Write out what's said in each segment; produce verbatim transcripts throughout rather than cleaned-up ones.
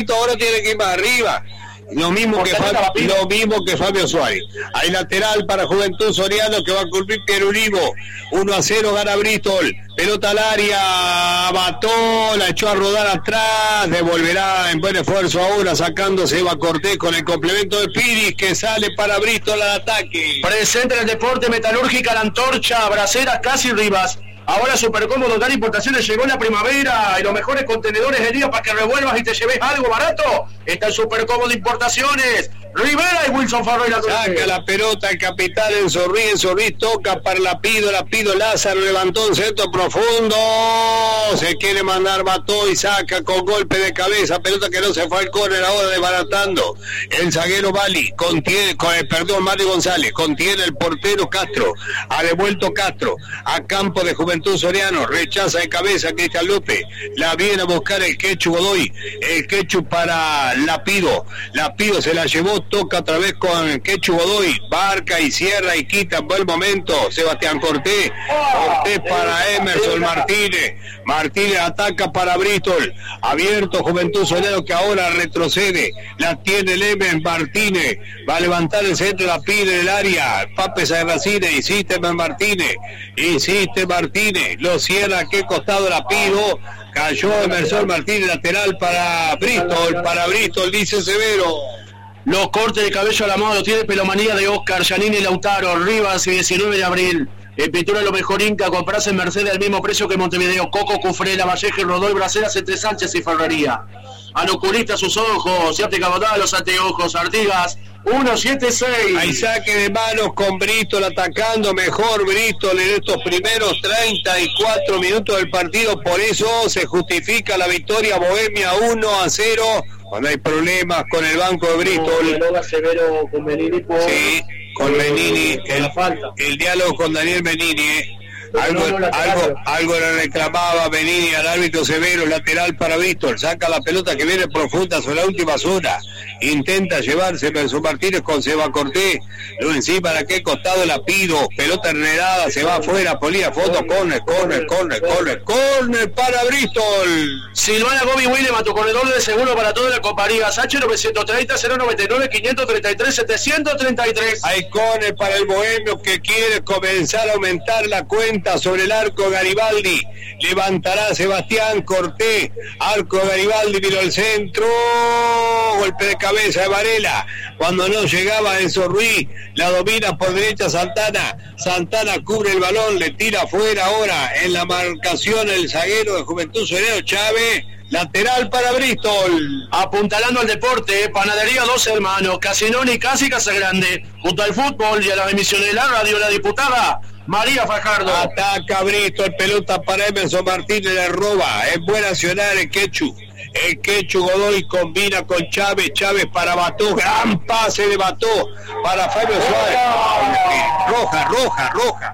Brito ahora tiene que ir más arriba. Lo mismo, que Fabio, lo mismo que Fabio Suárez. Hay lateral para Juventud Soriano que va a cumplir Pieruribo. uno a cero gana Bristol. Pelota al área. Bató, la echó a rodar atrás. Devolverá en buen esfuerzo ahora sacándose Eva Cortés con el complemento de Piris que sale para Bristol al ataque. Presente en el deporte Metalúrgica, La Antorcha, Braceras, Casi Rivas. Ahora Supercómodo Dar Importaciones, llegó la primavera y los mejores contenedores de día para que revuelvas y te lleves algo barato. Está el Supercómodo Importaciones. Rivera y Wilson Ferreira. Saca la pelota el capitán Enzo Ruiz. Enzo Ruiz toca para Lapido. Lapido Lázaro levantó un centro profundo. Se quiere mandar Bató y saca con golpe de cabeza. Pelota que no se fue al córner ahora desbaratando. El zaguero Bali contiene, con el perdón, Mario González. Contiene el portero Castro. Ha devuelto Castro a campo de Juventud Soriano. Rechaza de cabeza Cristian López. La viene a buscar el Quechu Godoy. El Quechu para Lapido. Lapido se la llevó. Toca otra vez con Quechu Godoy, barca y cierra y quita en buen momento Sebastián Cortés. Cortés para Emerson Martínez. Martínez ataca para Bristol. Abierto Juventud Soriano que ahora retrocede. La tiene Lemen Martínez. Va a levantar el centro, la pide en el área. Pape Serracine, insiste Martínez. Insiste Martínez. Lo cierra, ¿qué costado la pido? Cayó Emerson Martínez, lateral para Bristol. Para Bristol, dice Severo. Los cortes de cabello a la mano tiene Pelomanía de Oscar, Yanini Lautaro, Rivas y diecinueve de abril. En pintura lo mejor Inca, comprarse en Mercedes al mismo precio que Montevideo. Coco, Cufré, Valleje, Rodó y Braceras entre Sánchez y Ferrería. Al oculista sus ojos, y óptica botada los anteojos, Artigas, uno siete seis. Hay saque de manos con Bristol atacando mejor Bristol en estos primeros treinta y cuatro minutos del partido. Por eso se justifica la victoria Bohemia uno a cero. Cuando hay problemas con el banco de Bristol. Dialoga Severo con Benini por... Sí, con Benini. El, el diálogo con Daniel Benini. Eh. Algo, no, no, algo, algo le reclamaba Benini al árbitro Severo, lateral para Bristol. Saca la pelota que viene profunda sobre la última zona. Intenta llevarse Emerson Martínez con Seba Cortés. Lo encima de aquel costado la pido. Pelota enredada, se va afuera, Polía, fondo, corner, corner, corner, corner, corner para Bristol. Silvana Gobi William, tu corredor de seguro para toda la compañía. H nueve treinta, cero noventa y nueve, quinientos treinta y tres, setecientos treinta y tres. Hay corner para el Bohemio que quiere comenzar a aumentar la cuenta sobre el arco Garibaldi. Levantará Sebastián Cortés. Arco Garibaldi, vino al centro. Golpe de cabeza de Varela. Cuando no llegaba Enzo Ruiz, la domina por derecha Santana. Santana cubre el balón, le tira afuera ahora en la marcación el zaguero de Juventud Soriano Chávez. Lateral para Bristol. Apuntalando al deporte, Panadería Dos Hermanos, Casinoni, Casi Casagrande. Junto al fútbol y a las emisiones de la radio, la diputada María Fajardo. Ataca Bristol, pelota para Emerson Martínez, le roba. Es buena accionar el Quechu. El Quechu Godoy combina con Chávez. Chávez para Bató. Gran pase de Bató para Fabio Suárez. Roja, roja, roja.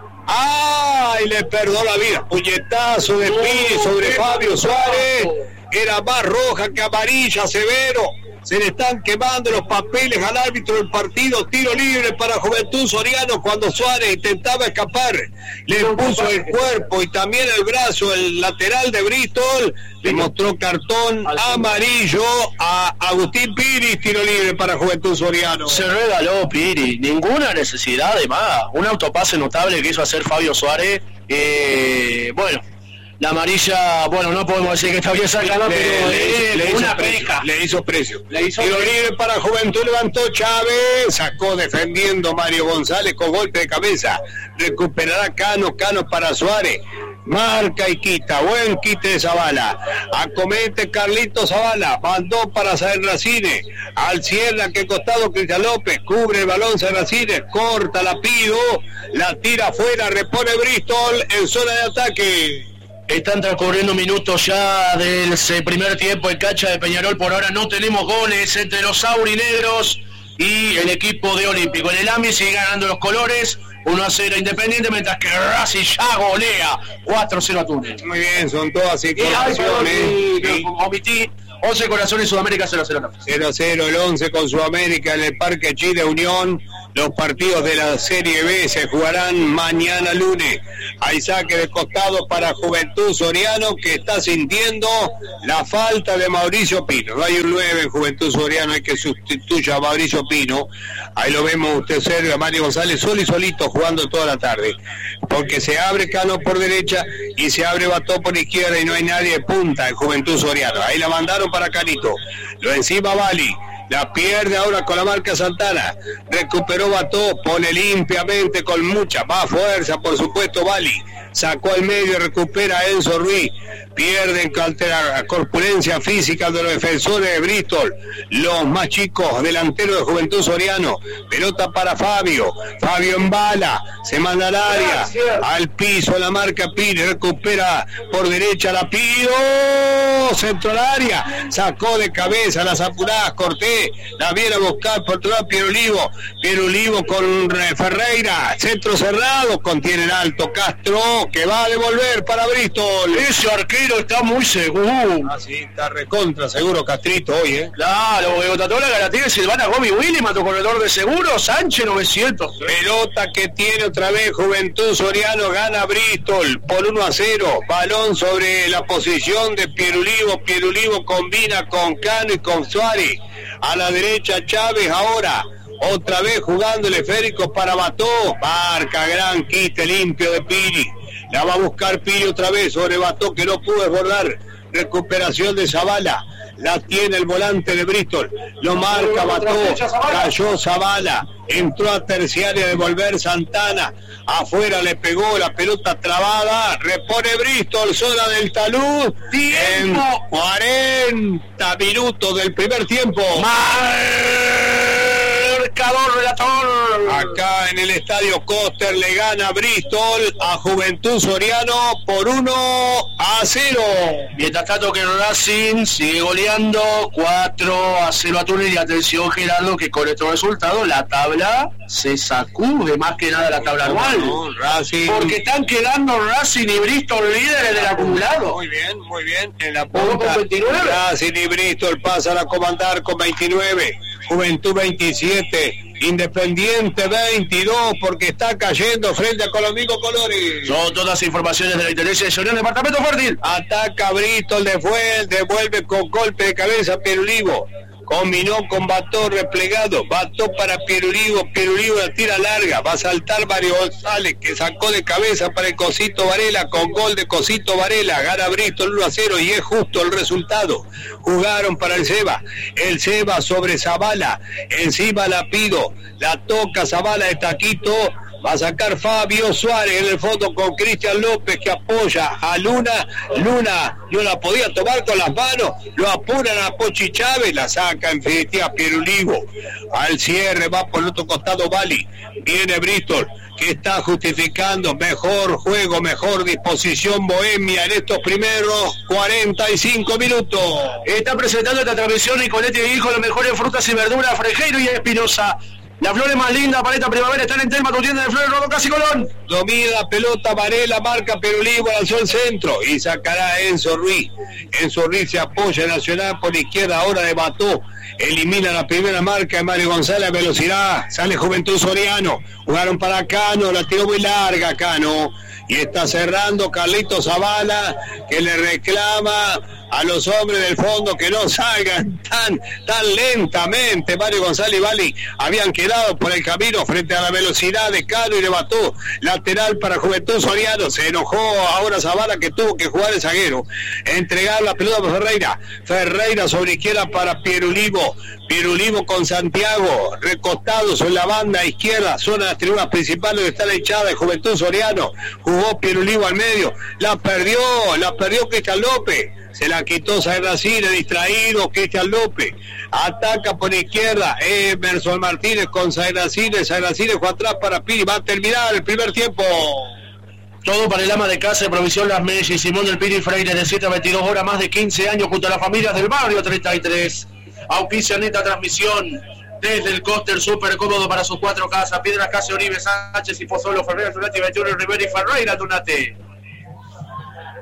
¡Ay! Le perdonó la vida. Puñetazo de Piri sobre Fabio Suárez. Era más roja que amarilla, Severo. Se le están quemando los papeles al árbitro del partido. Tiro libre para Juventud Soriano cuando Suárez intentaba escapar. Le puso el cuerpo y también el brazo, el lateral de Bristol. Le mostró cartón amarillo a Agustín Piri. Tiro libre para Juventud Soriano. Se regaló Piri. Ninguna necesidad de más. Un autopase notable que hizo hacer Fabio Suárez. Eh, bueno. La amarilla, bueno, no podemos decir que está bien sacada, pero le, le, le una peja. Le hizo precio. Le hizo Tiro libre para Juventud, levantó Chávez, sacó defendiendo Mario González con golpe de cabeza. Recuperará Cano, Cano para Suárez. Marca y quita, buen quite de Zavala. Acomete Carlito Zavala, mandó para Serracine. Al Sierra, que costado Cristian López, cubre el balón Serracine, corta la pido, la tira afuera, repone Bristol en zona de ataque. Están transcurriendo minutos ya del primer tiempo en cancha de Peñarol. Por ahora no tenemos goles entre los aurinegros y el equipo de Olímpico. En el A M I sigue ganando los colores uno a cero Independiente, mientras que Racing ya golea cuatro a cero a Túnez. Muy bien, son todas informaciones. Omití, once Corazones Sudamérica cero cero. cero cero el once con Sudamérica en el Parque Chile Unión. Los partidos de la Serie B se jugarán mañana lunes. Hay saque de costado para Juventud Soriano, que está sintiendo la falta de Mauricio Pino. No hay un nueve en Juventud Soriano, hay que sustituir a Mauricio Pino. Ahí lo vemos usted, Sergio, a Mario González solo y solito jugando toda la tarde. Porque se abre Cano por derecha y se abre Bató por izquierda y no hay nadie de punta en Juventud Soriano. Ahí la mandaron para Canito. Lo encima Bali. La pierde ahora con la marca Santana. Recuperó Bató, pone limpiamente con mucha más fuerza, por supuesto, Bali. Sacó al medio, recupera Enzo Ruiz. Pierden la corpulencia física de los defensores de Bristol. Los más chicos, delanteros de Juventud Soriano. Pelota para Fabio. Fabio en bala. Se manda al área. Al piso la marca Pires. Recupera por derecha la Pido. Centro al área. Sacó de cabeza las apuradas. Cortés. La viene a buscar por otro lado Piero Olivo. Piero Olivo con Ferreira. Centro cerrado. Contiene el alto Castro, que va a devolver para Bristol. Ese arquero está muy seguro. Ah, sí, está recontra seguro Castrito hoy, ¿eh? Claro, Bogotatola que la tiene Silvana Gomi William, tu corredor de seguro, Sánchez novecientos. Pelota que tiene otra vez Juventud Soriano, gana Bristol por uno a cero. Balón sobre la posición de Pierulivo. Pierulivo combina con Cano y con Suárez. A la derecha Chávez ahora. Otra vez jugando el esférico para Bató. Marca gran quite limpio de Piri. La va a buscar Piri otra vez sobre Bató, que no pudo desbordar. Recuperación de Zavala. La tiene el volante de Bristol. Lo marca Bató. Cayó Zavala. Entró a terciaria a devolver Santana. Afuera le pegó la pelota trabada. Repone Bristol. Zona del talud. En cuarenta minutos del primer tiempo. Marcador relator. Acá en el estadio Coster le gana Bristol a Juventud Soriano por uno a cero. Mientras tanto que Racing sigue goleando cuatro a cero a Túnez. Y atención, Gerardo, que con estos resultados la tabla se sacude más que nada la tabla anual. No, Racing. Porque están quedando Racing y Bristol líderes del acumulado. Muy bien, muy bien. En la punta, Racing y Bristol pasan a comandar con veintinueve. Juventud veintisiete, Independiente veintidós, porque está cayendo frente a Colombigo Colores. Son todas informaciones de la Intendencia de Unión, Departamento Fértil. Ataca Bristol, devuelve, devuelve con golpe de cabeza a Pierulivo. Combinó con Bató replegado. Bató para Pierulivo. Pierulivo la tira larga. Va a saltar Mario González, que sacó de cabeza para el Cosito Varela. Con gol de Cosito Varela. Gana Bristol uno a cero y es justo el resultado. Jugaron para el Seba. El Seba sobre Zavala. Encima la Pido. La toca Zavala de taquito. Va a sacar Fabio Suárez en el fondo con Cristian López, que apoya a Luna. Luna no la podía tomar con las manos. Lo apuran a Pochi Chávez. La saca en definitiva Pierulivo. Al cierre va por el otro costado Bali. Viene Bristol, que está justificando mejor juego, mejor disposición bohemia en estos primeros cuarenta y cinco minutos. Está presentando esta transmisión Nicoletti y Hijo, los mejores frutas y verduras, Frejeiro y Espinosa. Las flores más lindas para esta primavera están en Telma, tu tienda de flores, Rodo Casi Colón. Domina pelota Varela, marca Pierulivo, lanzó el centro y sacará Enzo Ruiz. Enzo Ruiz se apoya Nacional por la izquierda, ahora de Bató. Elimina la primera marca de Mario González, velocidad. Sale Juventud Soriano. Jugaron para Cano, la tiró muy larga Cano. Y está cerrando Carlito Zavala, que le reclama a los hombres del fondo que no salgan tan tan lentamente. Mario González y Bali habían quedado por el camino frente a la velocidad de Cano y de Bató. Lateral para Juventud Soriano. Se enojó ahora Zavala, que tuvo que jugar el zaguero. Entregar la pelota para Ferreira. Ferreira sobre izquierda para Pierulivo. Pierulivo con Santiago, recostados en la banda izquierda, zona de las tribunas principales donde está la hinchada de Juventud Soriano. Jugó Pierulivo al medio, la perdió, la perdió Cristian López. Se la quitó Sagracine, distraído Cristian López. Ataca por izquierda Emerson Martínez con Sagracine. Sagracine fue atrás para Piri. Va a terminar el primer tiempo. Todo para el ama de casa de Provisión Las Mellis, Simón del Piri Freire, de siete a veintidós horas, más de quince años junto a las familias del barrio treinta y tres. Auspician esta transmisión desde el Coster, súper cómodo para sus cuatro casas. Piedras Casa, Oribe, Sánchez y Pozuelo, Ferreira, Tunate, veintiuno, Rivera y Ferreira, Tunate.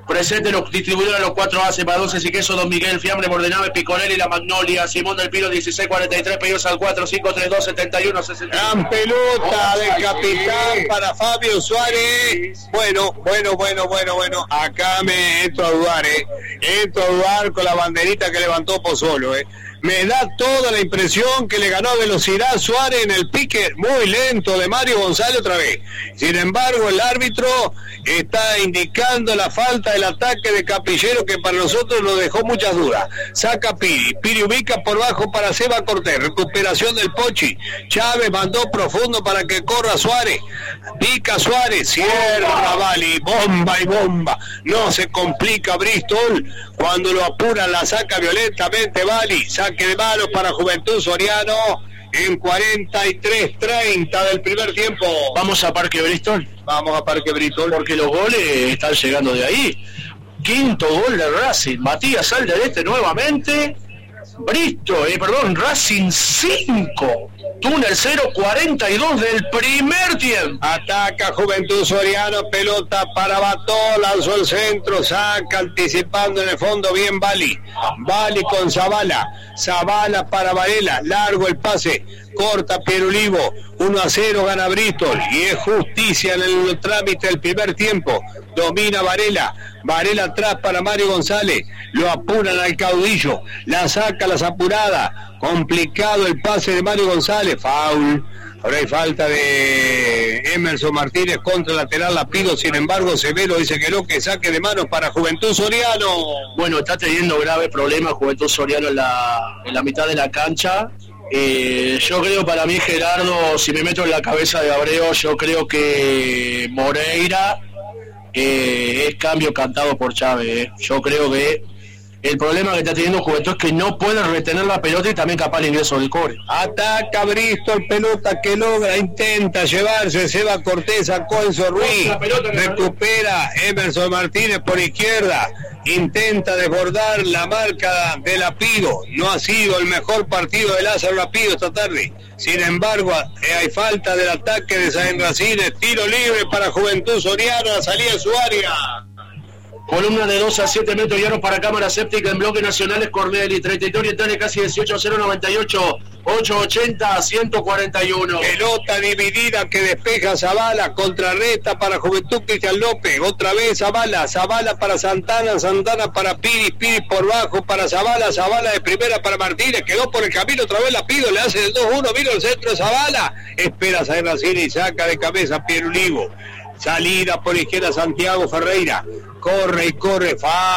Presente los distribuidores de los cuatro A, cepa dulces y queso Don Miguel, Fiambre, Bordenave, Picorelli, La Magnolia, Simón del Pino, dieciséis cuarenta y tres, pedidos al cuatro cinco tres dos siete uno sesenta. Gran pelota del capitán para Fabio Suárez. Bueno, bueno, bueno, bueno, bueno. Acá me entro a dudar, eh. Entro a dudar con la banderita que levantó Pozzolo, eh. Me da toda la impresión que le ganó a velocidad Suárez en el pique muy lento de Mario González otra vez. Sin embargo, el árbitro está indicando la falta del ataque de Capillero, que para nosotros nos dejó muchas dudas. Saca Piri, Piri ubica por bajo para Seba Cortés, recuperación del Pochi. Chávez mandó profundo para que corra Suárez. Pica Suárez, cierra Bali, bomba y bomba. No se complica Bristol. Cuando lo apura, la saca violentamente Bali. Saque de manos para Juventud Soriano en cuarenta y tres treinta del primer tiempo. Vamos a Parque Bristol. Vamos a Parque Bristol. Porque los goles están llegando de ahí. Quinto gol de Racing. Matías Alderete nuevamente. Bristol, eh, perdón, Racing cinco. Túnel cero, cuarenta y dos del primer tiempo. Ataca Juventud Soriano, pelota para Bató, lanzó el centro, saca anticipando en el fondo bien Bali. Bali con Zavala, Zavala para Varela, largo el pase, corta Pierulivo, uno a cero gana Bristol y es justicia en el trámite del primer tiempo. Domina Varela, Varela atrás para Mario González, lo apuran al caudillo, la saca las apuradas, complicado el pase de Mario González, foul. Ahora hay falta de Emerson Martínez contra lateral Lapido, sin embargo Severo dice que no, que saque de manos para Juventud Soriano. Bueno, está teniendo graves problemas Juventud Soriano en la, en la mitad de la cancha. Eh, yo creo, para mí, Gerardo, si me meto en la cabeza de Abreu, yo creo que Moreira eh, es cambio cantado por Chávez. Eh. Yo creo que el problema que está teniendo Juventud es que no puede retener la pelota y también capaz el ingreso del core. Ataca Bristol, pelota que logra, intenta llevarse, Seba Cortés a Coenzo Ruiz, recupera Emerson Martínez por izquierda, intenta desbordar la marca de Lapido. No ha sido el mejor partido de Lázaro Lapido esta tarde. Sin embargo, hay falta del ataque de San Racines, tiro libre para Juventud Soriano, a salida de su área. Columna de dos a siete metros llanos para cámara séptica en bloques nacionales Corneli, treinta y tres orientales casi dieciocho a cero noventa y ocho, ocho ochenta a ciento cuarenta y uno. Pelota dividida que despeja Zavala, contrarresta para Juventud Cristian López, otra vez Zavala, Zavala para Santana, Santana para Piri, Piri por bajo para Zavala, Zavala de primera para Martínez, quedó por el camino, otra vez Lapido, le hace el dos uno, vino el centro de Zavala, espera San Racine y saca de cabeza Pierulivo. Salida por izquierda Santiago Ferreira, corre y corre,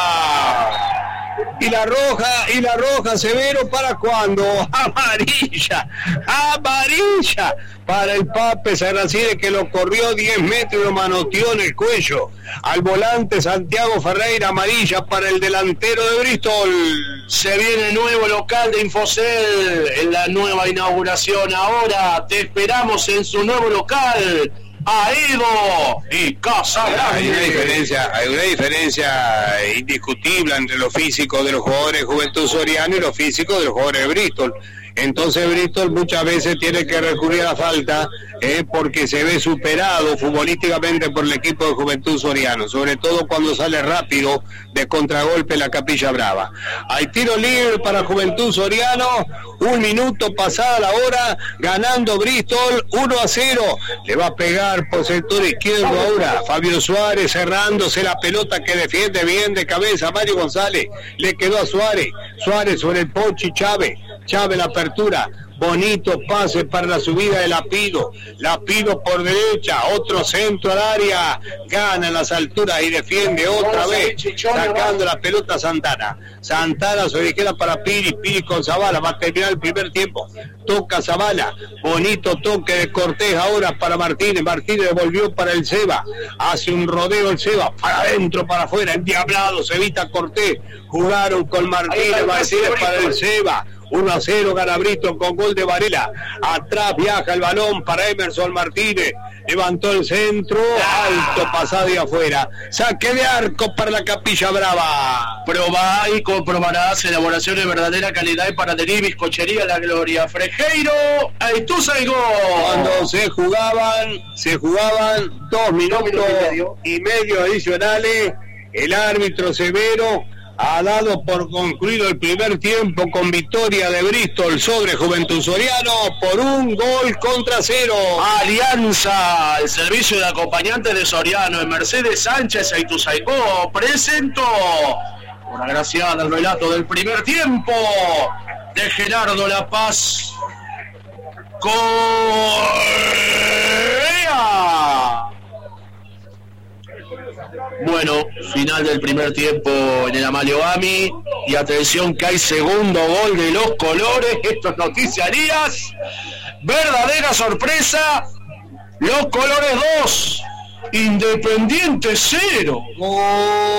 fa. Y la roja, y la roja, Severo, ¿para cuándo? Amarilla, amarilla para el Pape San Racine, que lo corrió diez metros y lo manoteó en el cuello. Al volante Santiago Ferreira, amarilla para el delantero de Bristol. Se viene nuevo local de Infocel en la nueva inauguración. Ahora te esperamos en su nuevo local. Aedo y Casa Grande. Hay una diferencia, hay una diferencia indiscutible entre los físicos de los jugadores de Juventud Soriano y los físicos de los jugadores de Bristol. Entonces Bristol muchas veces tiene que recurrir a la falta eh, porque se ve superado futbolísticamente por el equipo de Juventud Soriano, sobre todo cuando sale rápido de contragolpe la Capilla Brava. Hay tiro libre para Juventud Soriano, un minuto pasada la hora, ganando Bristol uno a cero. Le va a pegar por sector izquierdo ahora Fabio Suárez, cerrándose la pelota que defiende bien de cabeza Mario González, le quedó a Suárez, Suárez sobre el Pochi, Chávez, Chávez la apertura, bonito pase para la subida de Lapido, Lapido por derecha, otro centro al área, gana en las alturas y defiende otra vez, sacando la pelota a Santana, Santana sobre izquierda para Piri, Piri con Zavala, va a terminar el primer tiempo, toca Zavala, bonito toque de Cortés ahora para Martínez, Martínez devolvió para el Seba, hace un rodeo el Seba, para adentro, para afuera, endiablado, se evita Cortés, jugaron con Martínez, va a decir para el Seba, uno a cero gana Bristol con gol de Varela. Atrás viaja el balón para Emerson Martínez. Levantó el centro, alto, pasado y afuera. Saque de arco para la Capilla Brava. Probá y comprobarás elaboración de verdadera calidad para panadería y bizcochería La Gloria. Frejeiro, ahí tú salgo. Cuando se jugaban, se jugaban dos minutos y medio adicionales. El árbitro severo ha dado por concluido el primer tiempo con victoria de Bristol sobre Juventud Soriano por un gol contra cero. Alianza, el servicio de acompañantes de Soriano en Mercedes Sánchez e Ituzaingó presentó una agraciada el relato del primer tiempo de Gerardo La Paz Correa. Bueno, final del primer tiempo en el Amalio Gami. Y atención que hay segundo gol de los colores. Esto es noticia, Elías. Verdadera sorpresa. Los colores dos. Independiente cero. Gol.